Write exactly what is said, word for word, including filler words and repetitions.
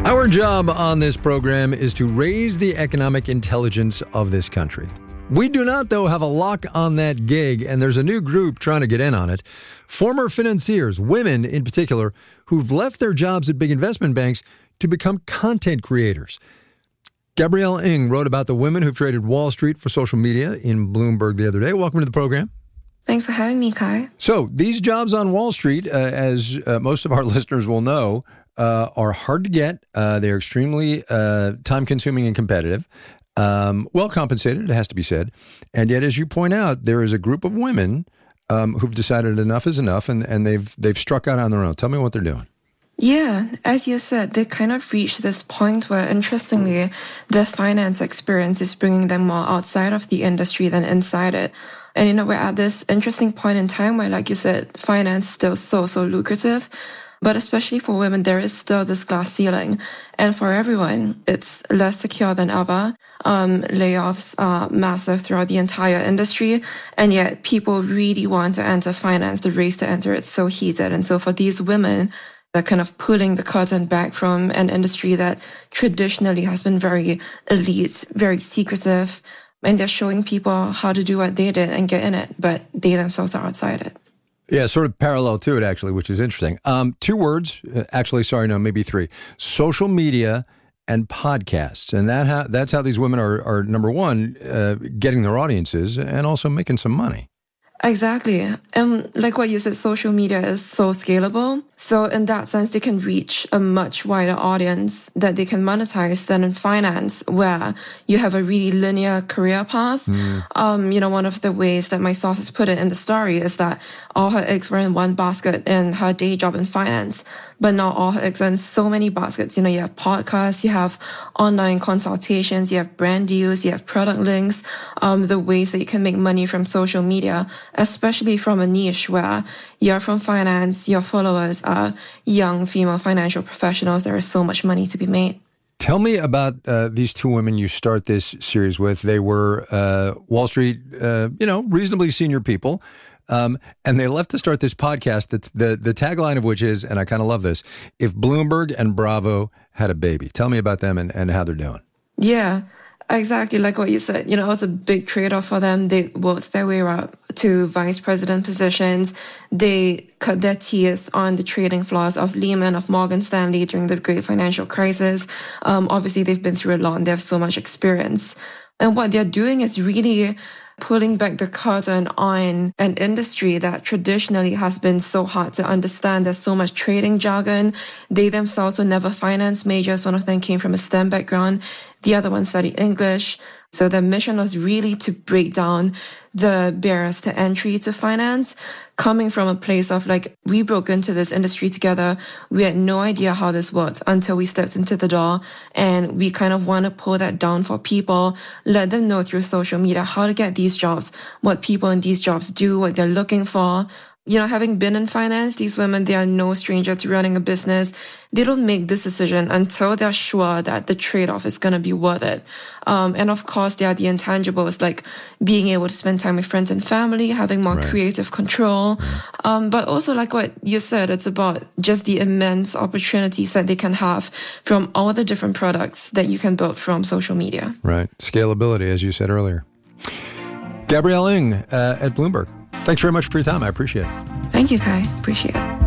Our job on this program is to raise the economic intelligence of this country. We do not, though, have a lock on that gig, and there's a new group trying to get in on it. Former financiers, women in particular, who've left their jobs at big investment banks to become content creators. Gabrielle Ng wrote about the women who've traded Wall Street for social media in Bloomberg the other day. Welcome to the program. Thanks for having me, Kai. So these jobs on Wall Street, uh, as uh, most of our listeners will know, uh, are hard to get. Uh, they're extremely uh, time-consuming and competitive. Um, well compensated, it has to be said. And yet, as you point out, there is a group of women um, who've decided enough is enough, and, and they've they've struck out on their own. Tell me what they're doing. Yeah, as you said, they kind of reached this point where, interestingly, their finance experience is bringing them more outside of the industry than inside it. And, you know, we're at this interesting point in time where, like you said, finance is still so, so lucrative. But especially for women, there is still this glass ceiling. And for everyone, it's less secure than ever. Um, layoffs are massive throughout the entire industry. And yet people really want to enter finance. The race to enter it's so heated. And so for these women, they're kind of pulling the curtain back from an industry that traditionally has been very elite, very secretive. And they're showing people how to do what they did and get in it. But they themselves are outside it. Yeah, sort of parallel to it, actually, which is interesting. Um, two words, actually, sorry, no, maybe three. Social media and podcasts. And that ha- that's how these women are, are number one, uh, getting their audiences and also making some money. Exactly. And like what you said, social media is so scalable. So in that sense, they can reach a much wider audience that they can monetize than in finance, where you have a really linear career path. Mm. Um, you know, one of the ways that my sources put it in the story is that all her eggs were in one basket in her day job in finance, but now all her eggs are in so many baskets. You know, you have podcasts, you have online consultations, you have brand deals, you have product links, um, the ways that you can make money from social media, especially from a niche where you're from finance, your followers are young female financial professionals. There is so much money to be made. Tell me about uh, these two women you start this series with. They were uh, Wall Street, uh, you know, reasonably senior people. Um, and they left to start this podcast that's the, the tagline of which is, and I kind of love this, if Bloomberg and Bravo had a baby. Tell me about them and, and how they're doing. Yeah, exactly like what you said. You know, it's a big trade-off for them. They worked their way up to vice president positions. They cut their teeth on the trading floors of Lehman, of Morgan Stanley during the great financial crisis. Um, obviously, they've been through a lot and they have so much experience. And what they're doing is really pulling back the curtain on an industry that traditionally has been so hard to understand. There's so much trading jargon. They themselves were never finance majors. One of them came from a STEM background. The other one studied English. So their mission was really to break down the barriers to entry to finance, coming from a place of like, we broke into this industry together. We had no idea how this worked until we stepped into the door. And we kind of want to pull that down for people, let them know through social media how to get these jobs, what people in these jobs do, what they're looking for. You know, having been in finance, these women, they are no stranger to running a business. They don't make this decision until they're sure that the trade-off is going to be worth it. Um, and of course, there are the intangibles like being able to spend time with friends and family, having more right. creative control. Um, but also like what you said, it's about just the immense opportunities that they can have from all the different products that you can build from social media. Right. Scalability, as you said earlier. Gabrielle Ng uh, at Bloomberg. Thanks very much for your time. I appreciate it. Thank you, Kai. Appreciate it.